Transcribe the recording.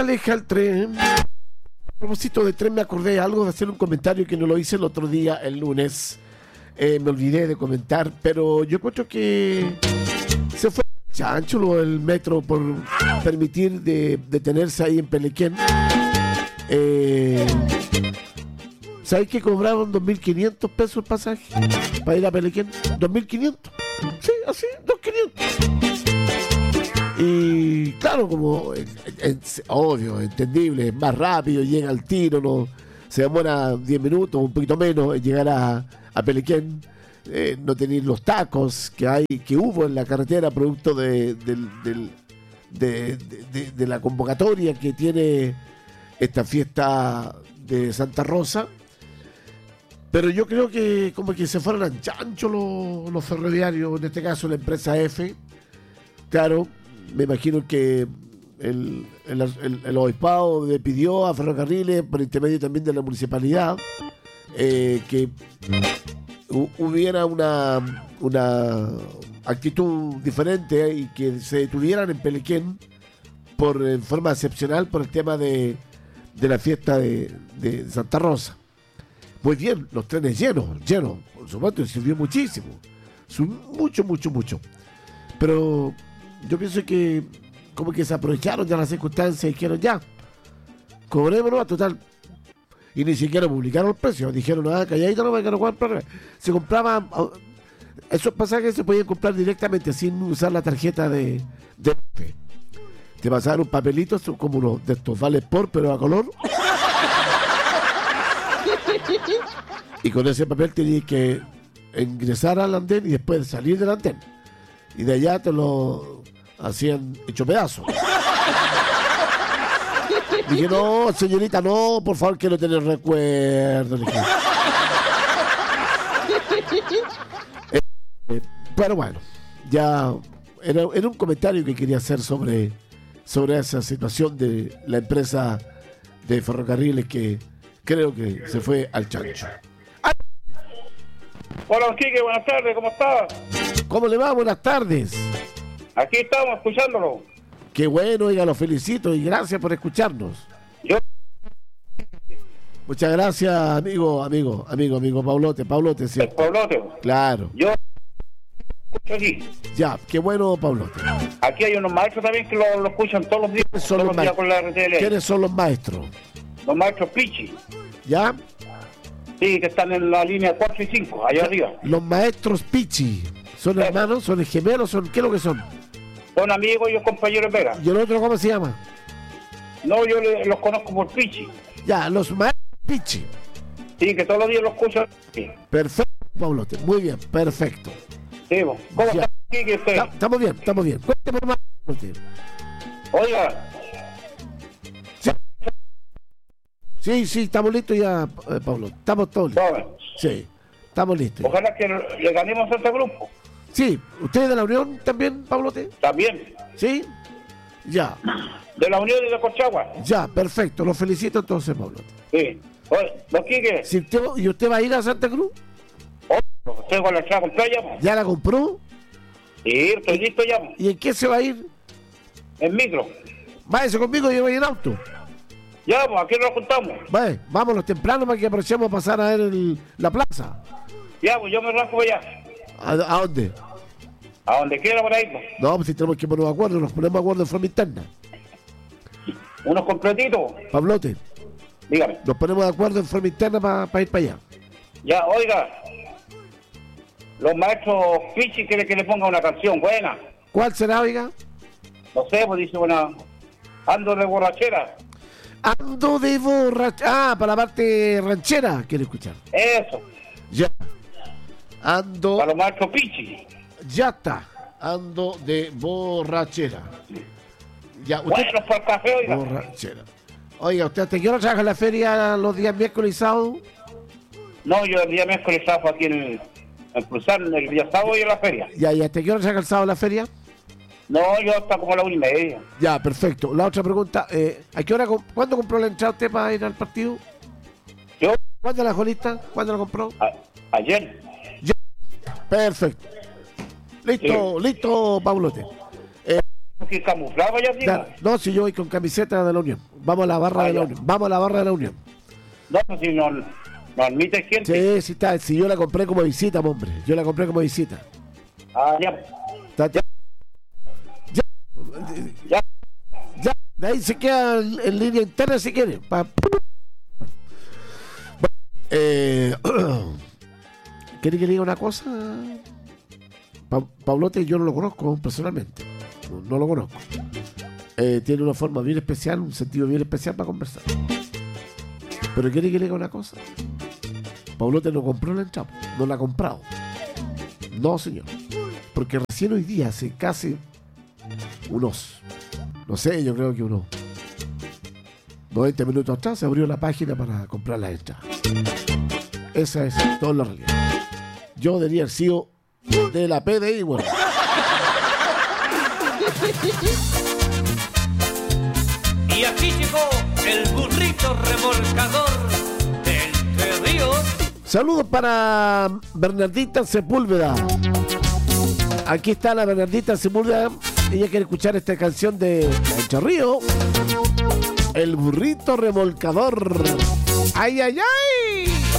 aleja el tren. A propósito de tren, me acordé algo de hacer un comentario que no lo hice el otro día, el lunes. Me olvidé de comentar, pero yo creo que se fue chancho el metro por permitir detenerse ahí en Pelequén. ¿Sabes que cobraron 2.500 pesos el pasaje para ir a Pelequén? 2.500. Sí, así, 2.500. Y claro, como obvio, entendible, es más rápido, llega al tiro, no se demora 10 minutos, un poquito menos en llegar a Pelequén. No tener los tacos que hubo en la carretera producto de la convocatoria que tiene esta fiesta de Santa Rosa. Pero yo creo que como que se fueron a chancho los ferroviarios, en este caso la empresa F. Claro, me imagino que el obispado le pidió a Ferrocarriles, por intermedio también de la municipalidad, que hubiera una actitud diferente y que se detuvieran en Pelequén en forma excepcional por el tema de la fiesta de Santa Rosa. Muy bien, los trenes llenos, por supuesto, sirvió muchísimo, mucho. Pero yo pienso que como que se aprovecharon de las circunstancias y dijeron ya, cobrémonos a total. Y ni siquiera publicaron el precio, dijeron, calladito no me quiero jugar. Se compraban, esos pasajes se podían comprar directamente sin usar la tarjeta de F. Te pasaban un papelito, son como unos de estos Vale Sport, pero a color. Y con ese papel tenías que ingresar al andén y después salir del andén. Y de allá te lo hacían hecho pedazos. Dije, no, señorita, no, por favor, quiero tener recuerdo. Pero bueno, ya era un comentario que quería hacer sobre esa situación de la empresa de ferrocarriles que creo que se fue al chancho. Hola, don Quique, buenas tardes, ¿cómo está? ¿Cómo le va? Buenas tardes. Aquí estamos, escuchándolo. Qué bueno, oiga, lo felicito y gracias por escucharnos. Muchas gracias, amigo Paulote, ¿sí? Paulote. Claro. Yo escucho aquí. Ya, qué bueno, Paulote. Aquí hay unos maestros también que lo escuchan todos los días. Con la RTL. ¿Quiénes son los maestros? Los maestros Pichi. ¿Ya? Sí, que están en la línea 4 y 5, allá arriba. Los maestros Pichi. ¿Son hermanos? ¿Son gemelos? ¿Qué es lo que son? Son amigos y compañeros de Vega. ¿Y el otro cómo se llama? No, yo los conozco por Pichi. Ya, los maestros Pichi. Sí, que todos los días los escuchan. Sí. Perfecto, Paulote. Muy bien, perfecto. Sí, ¿cómo está aquí que usted? Estamos bien. Cuénteme más, Paulote. Oiga. Sí, estamos listos ya, Pablo. Estamos todos listos. Sí, estamos listos. Ojalá que le ganemos a este grupo. Sí, ¿ustedes de la Unión también, Pablote? También. ¿Sí? Ya. De la Unión y de Colchagua. Ya, perfecto. Los felicito entonces, Pablote. Sí. Oye, don Quique. ¿Y usted va a ir a Santa Cruz? Usted con la entrada compró ya. ¿Ya la compró? Sí, estoy listo ya. ¿Y en qué se va a ir? En micro. Váyase conmigo y yo voy en auto. Ya, pues aquí nos juntamos. Vale, vámonos temprano para que aprovechemos a pasar a ver la plaza. Ya, pues yo me rasco allá. ¿A dónde? A donde quiera por ahí. Pues. No, pues si tenemos que ponernos de acuerdo, nos ponemos de acuerdo en forma interna. Unos completitos. Pablote. Dígame. Nos ponemos de acuerdo en forma interna para ir para allá. Ya, oiga. Los maestros Pichi quieren que le ponga una canción buena. ¿Cuál será, oiga? No sé, pues dice una... Ando de borrachera. Ando de borrachera. Para la parte ranchera, quiero escuchar. Eso. Ya. Ando. Para los maestros Pichi. Ya está. Ando de borrachera. Ya, usted... Bueno, por el café, oiga. Borrachera. Oiga, ¿usted hasta qué hora trabaja en la feria los días miércoles y sábado? No, yo el día miércoles y sábado aquí en Cruzar, el día sábado y en la feria. Ya, ¿y hasta qué hora trabaja el sábado en la feria? No, yo hasta como a la 1:30. Ya, perfecto. La otra pregunta, ¿a qué hora, cuándo compró la entrada usted para ir al partido? ¿Yo? ¿Cuándo la jolista? ¿Cuándo la compró? Ayer. Ya. Perfecto. Listo, sí. Listo, Paulote. que camuflado ya, Diego. Claro, no, si yo voy con camiseta de la Unión. Vamos a la barra de la ya. Unión. Vamos a la barra de la Unión. No, si no admite gente. Sí, está. Si yo la compré como visita, hombre. Yo la compré como visita. Ya. Está, ya. Ya. Ya. De ahí se queda en línea interna si quiere. ¿Quiere que le diga una cosa? Pablote yo no lo conozco personalmente. No lo conozco. Tiene una forma bien especial, un sentido bien especial para conversar. Pero quiere que le diga una cosa. Pablote no compró la entrada, no la ha comprado. No, señor. Porque recién hoy día, hace casi unos, no sé, yo creo que unos 90 minutos atrás se abrió la página para comprar la entrada. Esa es toda la realidad. Yo debería haber sido de la PDI, bueno. Y aquí llegó el burrito remolcador de Entre Ríos. Saludos para Bernardita Sepúlveda. Aquí está la Bernardita Sepúlveda. Ella quiere escuchar esta canción de Entre Ríos. El burrito remolcador. ¡Ay, ay, ay!